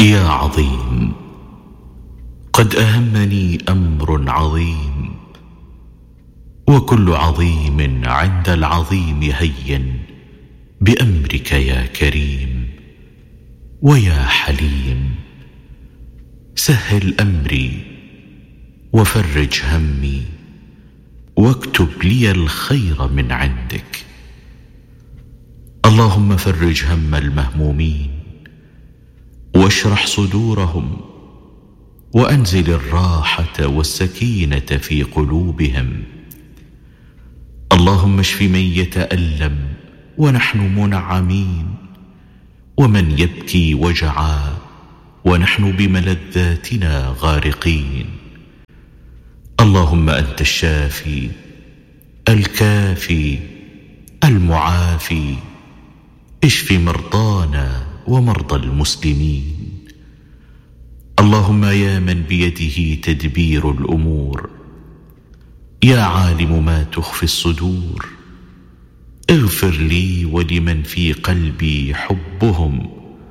يا عظيم، قد أهمني أمر عظيم، وكل عظيم عند العظيم هين بأمرك يا كريم. ويا حليم، سهل أمري وفرج همي، واكتب لي الخير من عندك. اللهم فرج هم المهمومين، واشرح صدورهم، وأنزل الراحة والسكينة في قلوبهم. اللهم اشف من يتألم ونحن منعمين، ومن يبكي وجعا ونحن بملذاتنا غارقين. اللهم أنت الشافي الكافي المعافي، اشف مرضانا ومرضى المسلمين. اللهم يا من بيده تدبير الأمور، يا عالم ما تخفي الصدور، اغفر لي ولمن في قلبي حبهم،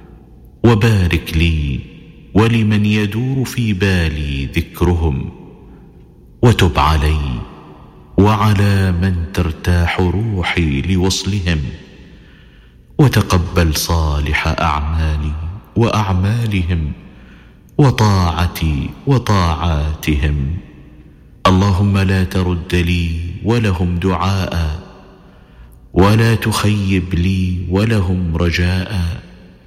وبارك لي ولمن يدور في بالي ذكرهم، وتب علي وعلى من ترتاح روحي لوصلهم، وتقبل صالح أعمالي وأعمالهم وطاعتي وطاعاتهم. اللهم لا ترد لي ولهم دعاء، ولا تخيب لي ولهم رجاء،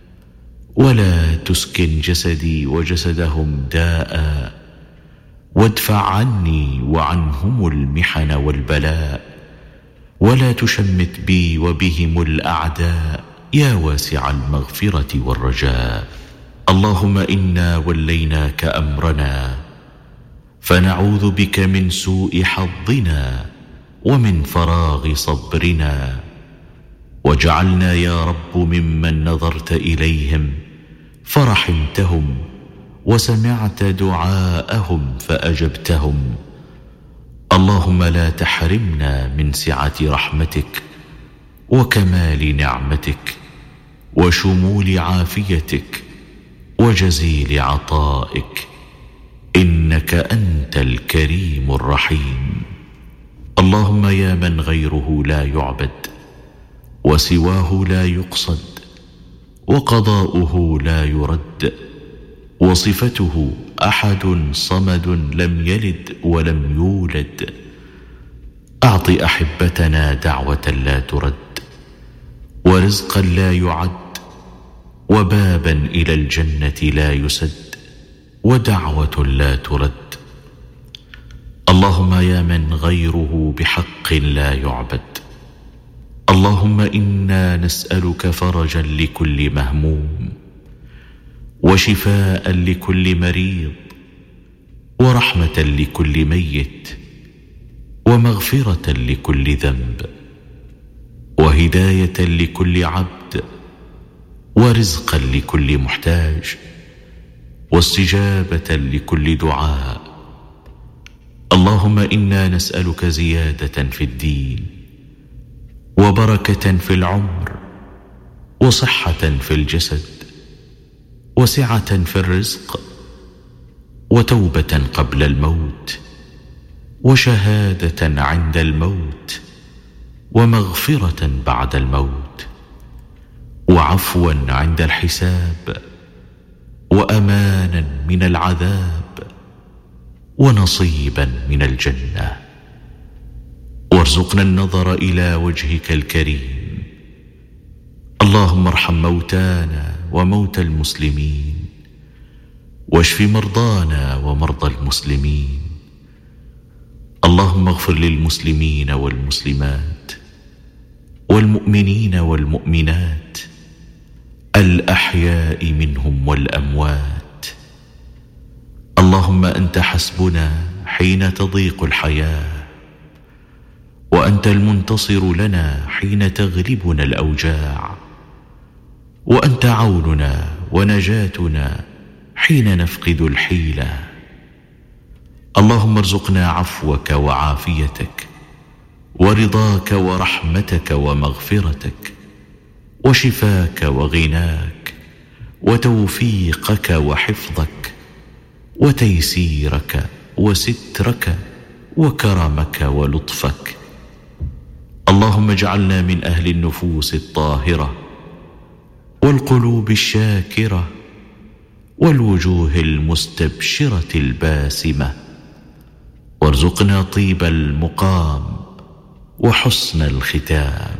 ولا تسكن جسدي وجسدهم داء، وادفع عني وعنهم المحن والبلاء، ولا تشمت بي وبهم الأعداء، يا واسع المغفرة والرجاء. اللهم إنا وليناك أمرنا، فنعوذ بك من سوء حظنا ومن فراغ صبرنا، وجعلنا يا رب ممن نظرت إليهم فرحمتهم، وسمعت دعاءهم فأجبتهم. اللهم لا تحرمنا من سعة رحمتك وكمال نعمتك وشمول عافيتك وجزيل عطائك، إنك أنت الكريم الرحيم. اللهم يا من غيره لا يعبد، وسواه لا يقصد، وقضاؤه لا يرد، وصفته أحد صمد لم يلد ولم يولد، أعط أحبتنا دعوة لا ترد، ورزقا لا يعد، وبابا إلى الجنة لا يسد، ودعوة لا ترد. اللهم يا من غيره بحق لا يعبد، اللهم إنا نسألك فرجا لكل مهموم، وشفاء لكل مريض، ورحمة لكل ميت، ومغفرة لكل ذنب، وهداية لكل عبد، ورزقا لكل محتاج، واستجابة لكل دعاء. اللهم إنا نسألك زيادة في الدين، وبركة في العمر، وصحة في الجسد، وسعة في الرزق، وتوبة قبل الموت، وشهادة عند الموت، ومغفرة بعد الموت، وعفوا عند الحساب، وأمانا من العذاب، ونصيبا من الجنة. وارزقنا النظر إلى وجهك الكريم. اللهم ارحم موتانا وموتى المسلمين، واشف مرضانا ومرضى المسلمين. اللهم اغفر للمسلمين والمسلمات، والمؤمنين والمؤمنات، الأحياء منهم والأموات. اللهم أنت حسبنا حين تضيق الحياة، وأنت المنتصر لنا حين تغلبنا الأوجاع، وأنت عوننا ونجاتنا حين نفقد الحيلة. اللهم ارزقنا عفوك وعافيتك، ورضاك ورحمتك ومغفرتك، وشفاك وغناك، وتوفيقك وحفظك وتيسيرك وسترك وكرمك ولطفك. اللهم اجعلنا من أهل النفوس الطاهرة والقلوب الشاكرة والوجوه المستبشرة الباسمة، وارزقنا طيب المقام وحسن الختام.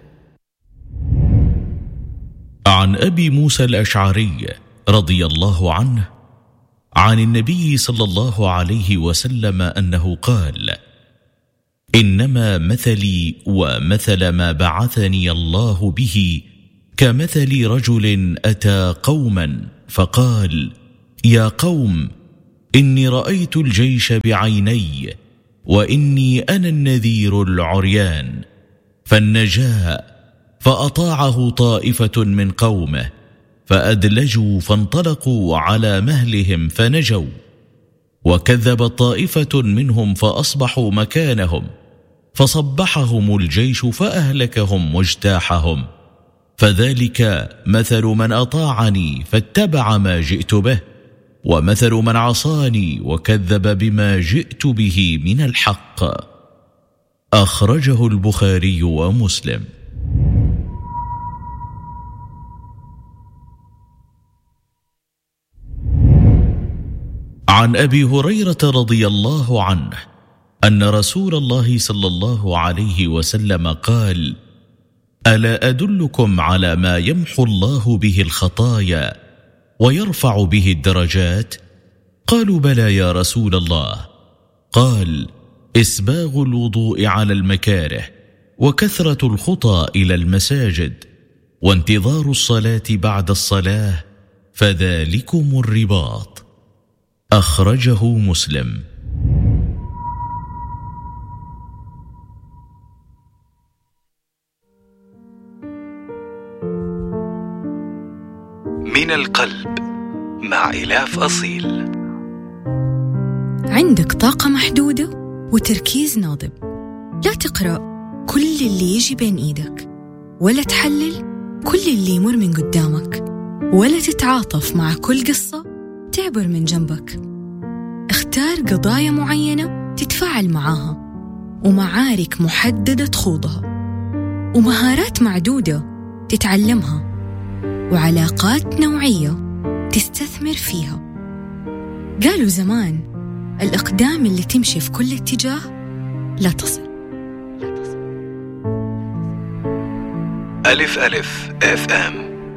عن أبي موسى الأشعري رضي الله عنه عن النبي صلى الله عليه وسلم أنه قال: إنما مثلي ومثل ما بعثني الله به كمثل رجل أتى قوما فقال: يا قوم، إني رأيت الجيش بعيني وإني أنا النذير العريان، فالنجاء فأطاعه طائفة من قومه فأدلجوا فانطلقوا على مهلهم فنجوا، وكذب طائفة منهم فأصبحوا مكانهم فصبحهم الجيش فأهلكهم واجتاحهم، فذلك مثل من أطاعني فاتبع ما جئت به، ومثل من عصاني وكذب بما جئت به من الحق. أخرجه البخاري ومسلم. عن أبي هريرة رضي الله عنه أن رسول الله صلى الله عليه وسلم قال: ألا أدلكم على ما يمحو الله به الخطايا ويرفع به الدرجات؟ قالوا: بلى يا رسول الله. قال: إسباغ الوضوء على المكاره، وكثرة الخطى إلى المساجد، وانتظار الصلاة بعد الصلاة، فذلكم الرباط. أخرجه مسلم. من القلب مع إلاف أصيل. عندك طاقة محدودة وتركيز ناضب، لا تقرأ كل اللي يجي بين إيدك، ولا تحلل كل اللي يمر من قدامك، ولا تتعاطف مع كل قصة تعبر من جنبك. اختار قضايا معينة تتفاعل معاها، ومعارك محددة تخوضها، ومهارات معدودة تتعلمها، وعلاقات نوعية تستثمر فيها. قالوا زمان: الأقدام اللي تمشي في كل اتجاه لا تصل. ألف ألف FM.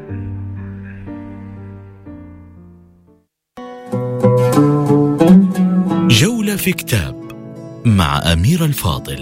جولة في كتاب مع أميرة الفاضل.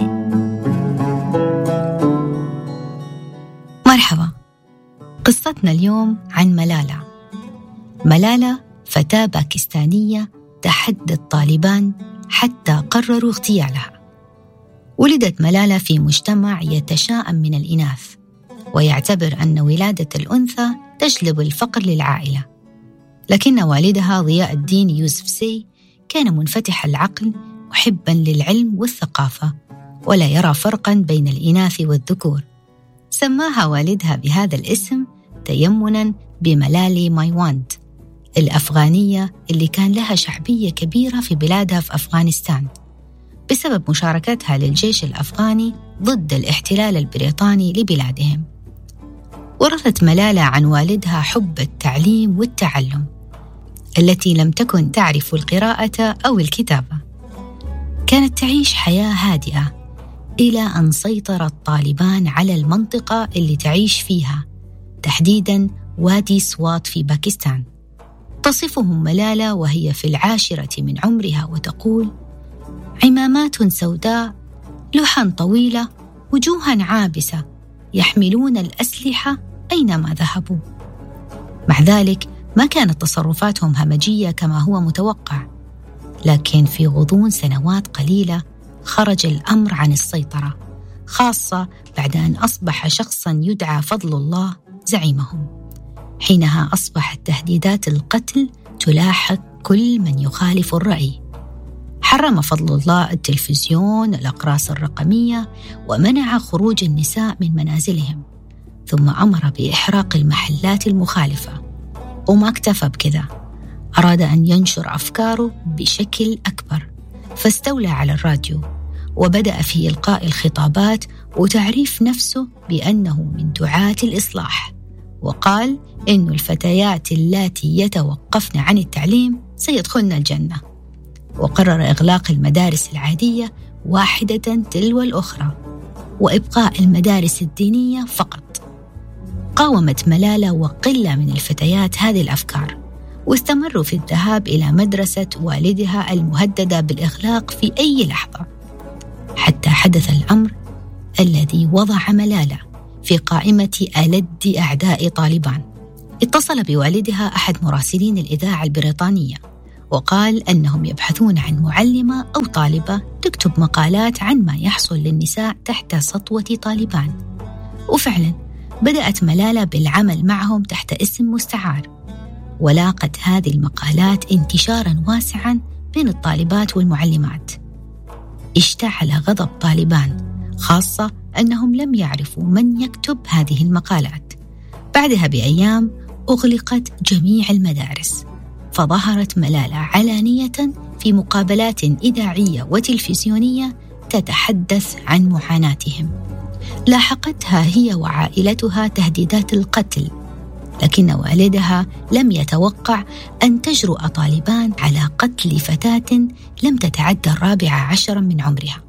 مرحبا. قصتنا اليوم عن ملالة. ملالة فتاة باكستانية تحدى الطالبان حتى قرروا اغتيالها. ولدت ملالة في مجتمع يتشائم من الإناث، ويعتبر أن ولادة الأنثى تجلب الفقر للعائلة. لكن والدها ضياء الدين يوسف سي كان منفتح العقل، محباً للعلم والثقافة، ولا يرى فرقاً بين الإناث والذكور. سماها والدها بهذا الاسم تيمناً بملالي مايواند الأفغانية، اللي كان لها شعبية كبيرة في بلادها في أفغانستان بسبب مشاركتها للجيش الأفغاني ضد الاحتلال البريطاني لبلادهم. ورثت ملالة عن والدها حب التعليم والتعلم، التي لم تكن تعرف القراءة أو الكتابة. كانت تعيش حياة هادئة إلى أن سيطر الطالبان على المنطقة اللي تعيش فيها، تحديداً وادي سوات في باكستان. تصفهم ملالة وهي في 10 من عمرها وتقول: عمامات سوداء، لحى طويلة، وجوها عابسة، يحملون الأسلحة أينما ذهبوا. مع ذلك ما كانت تصرفاتهم همجية كما هو متوقع، لكن في غضون سنوات قليلة خرج الأمر عن السيطرة، خاصة بعد أن أصبح شخصاً يدعى فضل الله زعيمهم. حينها أصبحت تهديدات القتل تلاحق كل من يخالف الرأي. حرم فضل الله التلفزيون، الأقراص الرقمية، ومنع خروج النساء من منازلهم، ثم أمر بإحراق المحلات المخالفة. وما اكتفى بكذا، أراد أن ينشر أفكاره بشكل أكبر، فاستولى على الراديو وبدأ في إلقاء الخطابات وتعريف نفسه بأنه من دعاة الإصلاح، وقال إن الفتيات اللاتي يتوقفن عن التعليم سيدخلن الجنة. وقرر إغلاق المدارس العادية واحدة تلو الأخرى وإبقاء المدارس الدينية فقط. قاومت ملالة وقلة من الفتيات هذه الأفكار، واستمروا في الذهاب إلى مدرسة والدها المهددة بالإغلاق في أي لحظة، حتى حدث الأمر الذي وضع ملالة في قائمة ألد أعداء طالبان. اتصل بوالدها أحد مراسلين الإذاعة البريطانية وقال أنهم يبحثون عن معلمة أو طالبة تكتب مقالات عن ما يحصل للنساء تحت سطوة طالبان. وفعلا بدأت ملالة بالعمل معهم تحت اسم مستعار، ولاقت هذه المقالات انتشارا واسعا بين الطالبات والمعلمات. اشتعل غضب طالبان، خاصة أنهم لم يعرفوا من يكتب هذه المقالات. بعدها بأيام أغلقت جميع المدارس، فظهرت ملالة علانية في مقابلات إذاعية وتلفزيونية تتحدث عن معاناتهم. لاحقتها هي وعائلتها تهديدات القتل، لكن والدها لم يتوقع أن تجرؤ طالبان على قتل فتاة لم تتعدى 14 من عمرها.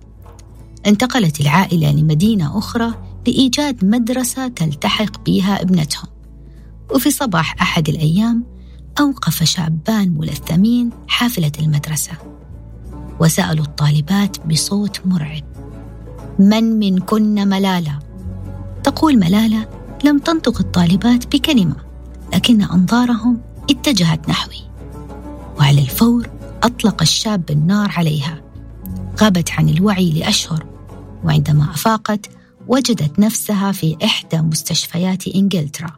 انتقلت العائلة لمدينة أخرى لإيجاد مدرسة تلتحق بها ابنتهم. وفي صباح أحد الأيام أوقف شابان ملثمين حافلة المدرسة وسألوا الطالبات بصوت مرعب: من منكن ملالة؟ تقول ملالة: لم تنطق الطالبات بكلمة، لكن أنظارهم اتجهت نحوي، وعلى الفور أطلق الشاب النار عليها. غابت عن الوعي لأشهر، وعندما أفاقت وجدت نفسها في إحدى مستشفيات إنجلترا.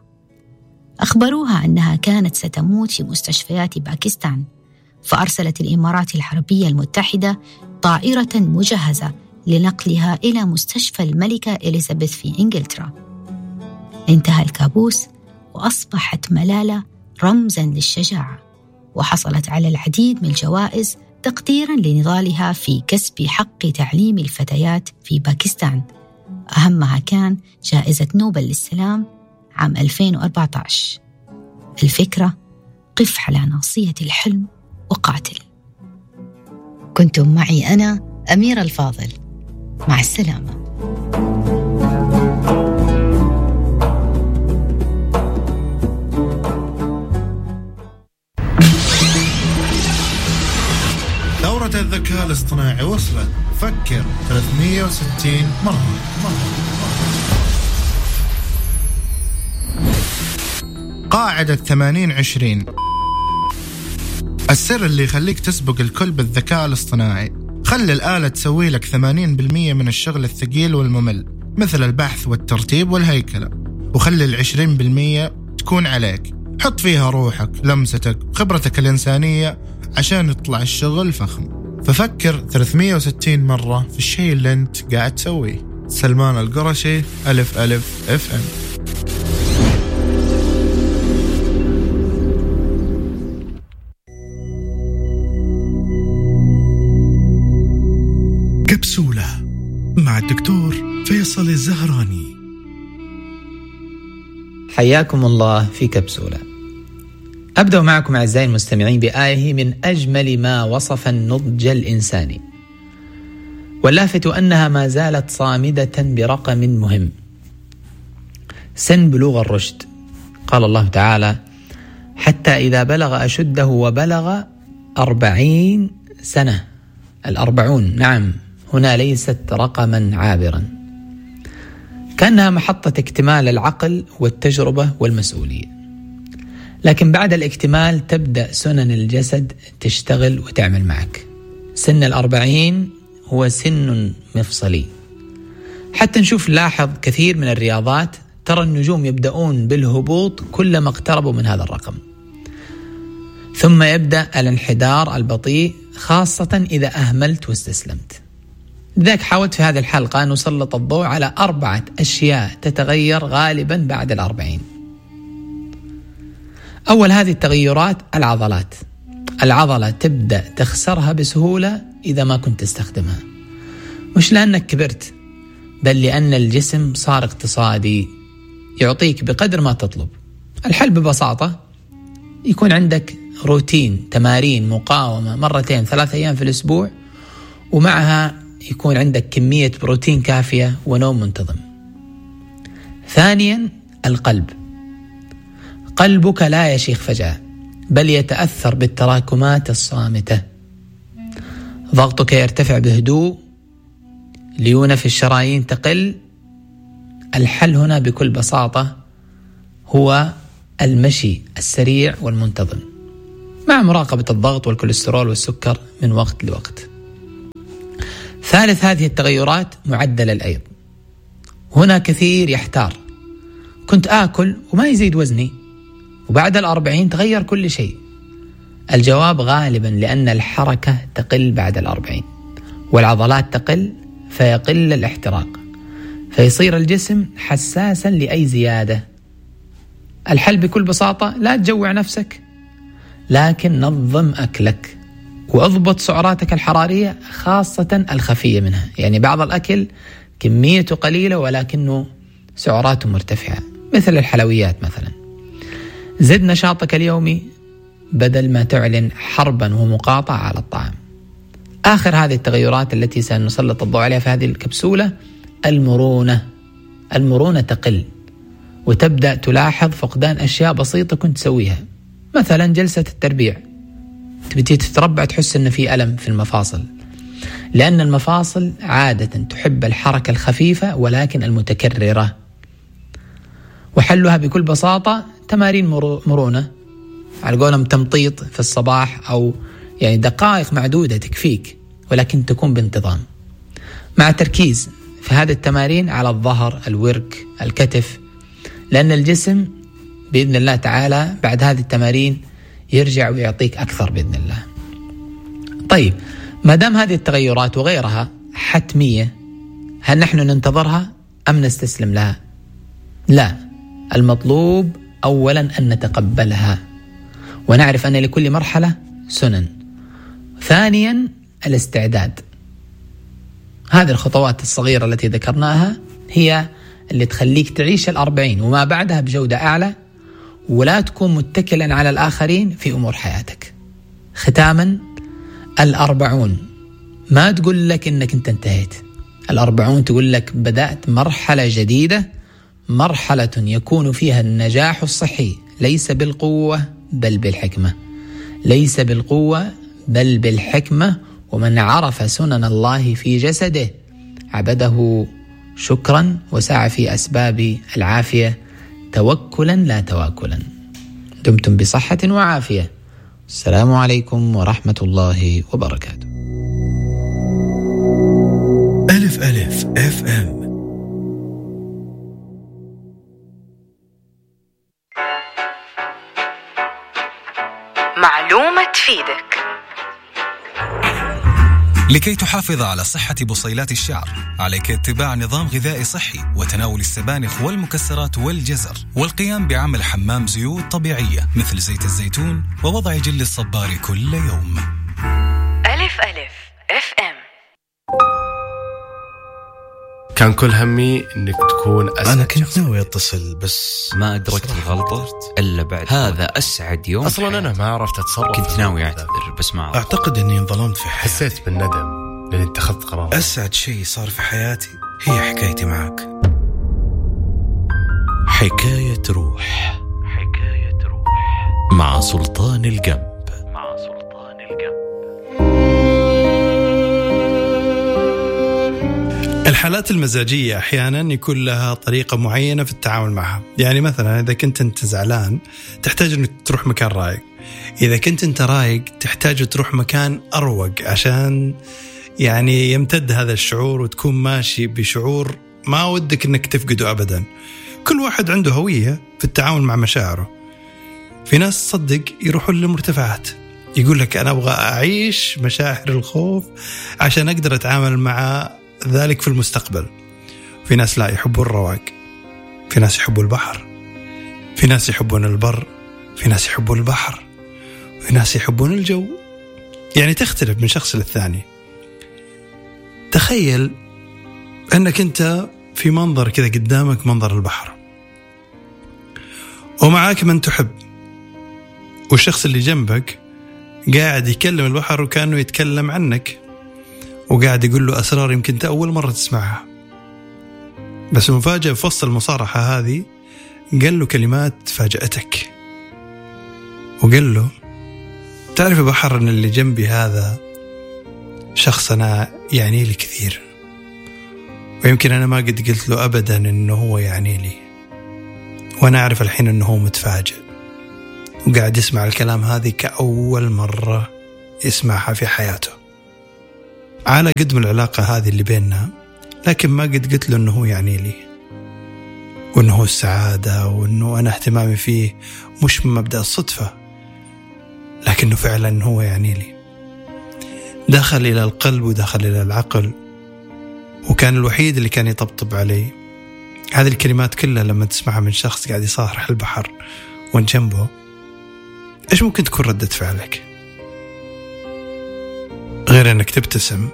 أخبروها أنها كانت ستموت في مستشفيات باكستان، فأرسلت الإمارات العربية المتحدة طائرة مجهزة لنقلها إلى مستشفى الملكة إليزابيث في إنجلترا. انتهى الكابوس، وأصبحت ملالة رمزاً للشجاعة، وحصلت على العديد من الجوائز تقديراً لنضالها في كسب حق تعليم الفتيات في باكستان. أهمها كان جائزة نوبل للسلام عام 2014. الفكرة: قف على ناصية الحلم وقاتل. كنتم معي أنا أميرة الفاضل، مع السلامة. ثورة الذكاء الاصطناعي وصلت. فكر 360 مرة. قاعدة 80-20. السر اللي يخليك تسبق الكل بالذكاء الاصطناعي: خلي الآلة تسوي لك 80% من الشغل الثقيل والممل، مثل البحث والترتيب والهيكلة، وخلي 20% تكون عليك. حط فيها روحك، لمستك، خبرتك الإنسانية عشان يطلع الشغل فخم. ففكر 360 مرة في الشيء اللي أنت قاعد تسويه. سلمان القرشي، ألف FM. كبسولة مع الدكتور فيصل الزهراني. حياكم الله في كبسولة. أبدأ معكم أعزائي المستمعين بآية من أجمل ما وصف النضج الإنساني، واللافت أنها ما زالت صامدة برقم مهم: سن بلوغ الرشد. قال الله تعالى: حتى إذا بلغ أشده وبلغ 40 سنة. 40 نعم، هنا ليست رقما عابرا، كأنها محطة اكتمال العقل والتجربة والمسؤولية. لكن بعد الاكتمال تبدأ سنن الجسد تشتغل وتعمل معك. سن 40 هو سن مفصلي. حتى لاحظ كثير من الرياضات ترى النجوم يبدأون بالهبوط كلما اقتربوا من هذا الرقم، ثم يبدأ الانحدار البطيء، خاصة إذا أهملت واستسلمت. لذلك حاولت في هذه الحلقة أن نسلط الضوء على 4 أشياء تتغير غالبا بعد 40. أول هذه التغيرات العضلات. العضلة تبدأ تخسرها بسهولة إذا ما كنت تستخدمها، مش لأنك كبرت، بل لأن الجسم صار اقتصادي يعطيك بقدر ما تطلب. الحل ببساطة يكون عندك روتين تمارين مقاومة 2-3 أيام في الأسبوع، ومعها يكون عندك كمية بروتين كافية ونوم منتظم. ثانيا القلب. قلبك لا يشيخ فجأة، بل يتأثر بالتراكمات الصامتة. ضغطك يرتفع بهدوء، ليونة في الشرايين تقل. الحل هنا بكل بساطة هو المشي السريع والمنتظم، مع مراقبة الضغط والكوليسترول والسكر من وقت لوقت. ثالث هذه التغيرات معدل الأيض. هنا كثير يحتار، كنت آكل وما يزيد وزني، وبعد 40 تغير كل شيء. الجواب غالبا لأن الحركة تقل بعد 40، والعضلات تقل فيقل الاحتراق، فيصير الجسم حساسا لأي زيادة. الحل بكل بساطة لا تجوع نفسك، لكن نظم أكلك وأضبط سعراتك الحرارية، خاصة الخفية منها. يعني بعض الأكل كميته قليلة ولكنه سعراته مرتفعة، مثل الحلويات مثلا. زد نشاطك اليومي بدل ما تعلن حربا ومقاطعة على الطعام. آخر هذه التغيرات التي سنسلط الضوء عليها في هذه الكبسولة المرونة. المرونة تقل، وتبدأ تلاحظ فقدان أشياء بسيطة كنت تسويها، مثلا جلسة التربيع. تبتدي تتربع تحس أن في ألم في المفاصل، لأن المفاصل عادة تحب الحركة الخفيفة ولكن المتكررة. وحلها بكل بساطة تمارين مرونة، على قولهم تمطيط في الصباح، أو يعني دقائق معدودة تكفيك، ولكن تكون بانتظام، مع تركيز في هذه التمارين على الظهر، الورك، الكتف، لأن الجسم بإذن الله تعالى بعد هذه التمارين يرجع ويعطيك أكثر بإذن الله. طيب، ما دام هذه التغيرات وغيرها حتمية، هل نحن ننتظرها أم نستسلم لها؟ لا، المطلوب أولا أن نتقبلها ونعرف أن لكل مرحلة سنن. ثانيا الاستعداد. هذه الخطوات الصغيرة التي ذكرناها هي اللي تخليك تعيش 40 وما بعدها بجودة أعلى، ولا تكون متكلا على الآخرين في أمور حياتك. ختاما، 40 ما تقول لك إنك أنت انتهيت. 40 تقول لك بدأت مرحلة جديدة، مرحلة يكون فيها النجاح الصحي ليس بالقوة بل بالحكمة، ليس بالقوة بل بالحكمة. ومن عرف سنن الله في جسده عبده شكرا وسعى في أسباب العافية توكلا لا تواكلا. دمتم بصحة وعافية. السلام عليكم ورحمة الله وبركاته. ألف ألف FM. معلومة تفيدك. لكي تحافظ على صحة بصيلات الشعر، عليك اتباع نظام غذائي صحي وتناول السبانخ والمكسرات والجزر، والقيام بعمل حمام زيوت طبيعية مثل زيت الزيتون، ووضع جل الصبار كل يوم. ألف ألف FM. كان كل همي انك تكون اسعد. انا كنت ناوي اتصل بس ما ادركت الغلطة الا بعد. هذا اسعد يوم اصلا انا ما عرفت اتصرف. كنت ناوي اعتذر بس ما عرفت. اعتقد اني انظلمت في حياتي. حسيت بالندم لاني اتخذت قرار. اسعد شيء صار في حياتي هي حكايتي معك. حكاية روح. حكاية روح مع سلطان الجنب. الحالات المزاجية أحيانا يكون لها طريقة معينة في التعامل معها. يعني مثلا إذا كنت أنت زعلان تحتاج أنك تروح مكان رايق، إذا كنت أنت رايق تحتاج تروح مكان أروق عشان يعني يمتد هذا الشعور وتكون ماشي بشعور ما ودك أنك تفقده أبدا. كل واحد عنده هوية في التعامل مع مشاعره. في ناس صدق يروحون للمرتفعات، يقول لك أنا أبغى أعيش مشاعر الخوف عشان أقدر أتعامل مع ذلك في المستقبل. في ناس لا، يحبون الرواق، في ناس يحبون البحر، في ناس يحبون البر، في ناس يحبون البحر، وفي ناس يحبون الجو، يعني تختلف من شخص للثاني. تخيل أنك أنت في منظر كذا قدامك، منظر البحر، ومعاك من تحب، والشخص اللي جنبك قاعد يكلم البحر وكأنه يتكلم عنك، وقاعد يقول له أسرار يمكن أنت أول مرة تسمعها. بس المفاجأة في وسط المصارحة هذه قال له كلمات فاجأتك، وقال له تعرف يا بحر أن اللي جنبي هذا شخص أنا يعني لي كثير، ويمكن أنا ما قد قلت له أبدا أنه هو يعني لي، وأنا أعرف الحين أنه هو متفاجئ وقاعد يسمع الكلام هذه كأول مرة يسمعها في حياته. على قد من العلاقة هذه اللي بيننا، لكن ما قد قلت له أنه هو يعني لي، وأنه هو السعادة، وأنه أنا اهتمامي فيه مش من مبدأ الصدفة، لكنه فعلا هو يعني لي. دخل إلى القلب ودخل إلى العقل، وكان الوحيد اللي كان يطبطب علي. هذه الكلمات كلها لما تسمعها من شخص قاعد يصارح البحر وانت جنبه، إيش ممكن تكون ردة فعلك؟ غير أنك تبتسم،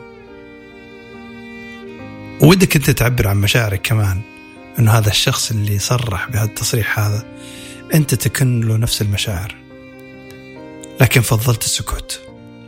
ودك أنت تعبر عن مشاعرك كمان، أنه هذا الشخص اللي صرح بهذا التصريح هذا أنت تكن له نفس المشاعر، لكن فضلت السكوت.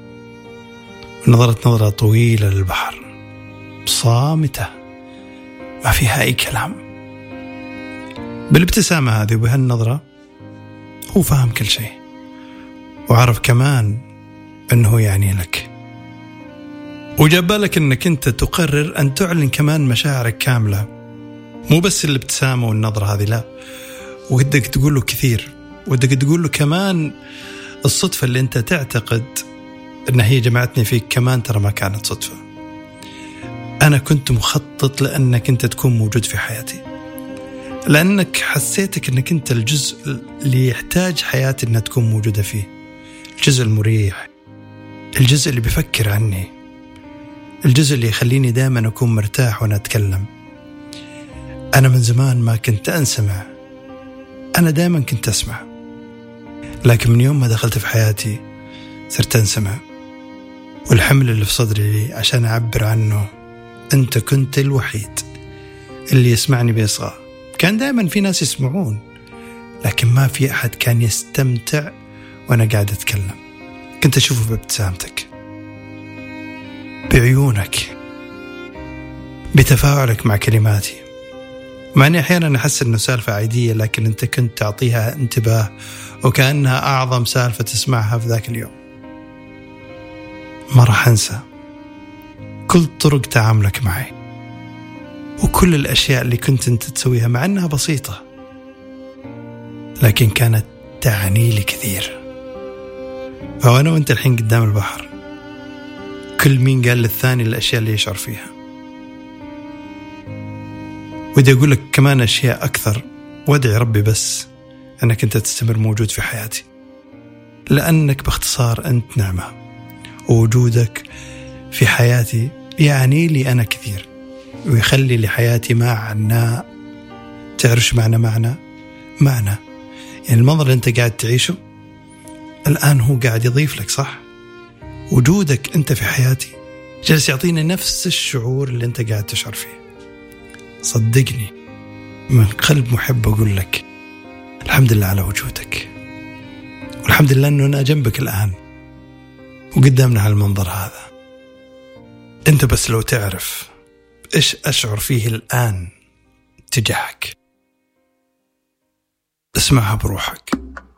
نظرت نظرة طويلة للبحر صامتة ما فيها أي كلام. بالابتسامة هذه وبهالنظرة هو فهم كل شيء، وعرف كمان أنه يعني لك، وجاب بالك أنك أنت تقرر أن تعلن كمان مشاعرك كاملة، مو بس الابتسامة والنظرة هذه، لا، ودك تقول له كثير، ودك تقول له كمان الصدفة اللي أنت تعتقد أن هي جمعتني فيك كمان ترى ما كانت صدفة. أنا كنت مخطط لأنك أنت تكون موجود في حياتي، لأنك حسيتك أنك أنت الجزء اللي يحتاج حياتي أنها تكون موجودة فيه، الجزء المريح، الجزء اللي بيفكر عني، الجزء اللي يخليني دائما أكون مرتاح وأنا أتكلم. أنا من زمان ما كنت أنسمع، أنا دائما كنت أسمع، لكن من يوم ما دخلت في حياتي صرت أنسمع، والحمل اللي في صدري عشان أعبر عنه أنت كنت الوحيد اللي يسمعني بإصغاء. كان دائما في ناس يسمعون، لكن ما في أحد كان يستمتع وأنا قاعد أتكلم. كنت أشوفه بابتسامتك، بعيونك، بتفاعلك مع كلماتي، مع أني أحيانا أحس أنه سالفة عادية، لكن أنت كنت تعطيها انتباه وكأنها أعظم سالفة تسمعها في ذاك اليوم. ما راح أنسى كل طرق تعاملك معي، وكل الأشياء اللي كنت أنت تسويها، مع أنها بسيطة لكن كانت تعني لي كثير. فأنا وأنت الحين قدام البحر، كل مين قال للثاني الأشياء اللي يشعر فيها. ودي أقول لك كمان أشياء أكثر، وادعي ربي بس أنك أنت تستمر موجود في حياتي، لأنك باختصار أنت نعمة، ووجودك في حياتي يعني لي أنا كثير، ويخلي لحياتي معنى. تعرف معنى يعني المنظر اللي أنت قاعد تعيشه الآن هو قاعد يضيف لك، صح؟ وجودك أنت في حياتي جالس يعطيني نفس الشعور اللي أنت قاعد تشعر فيه. صدقني من قلب محب أقول لك الحمد لله على وجودك، والحمد لله أنه أنا جنبك الآن وقدامنا هالمنظر هذا. أنت بس لو تعرف إيش أشعر فيه الآن تجاهك، اسمعها بروحك.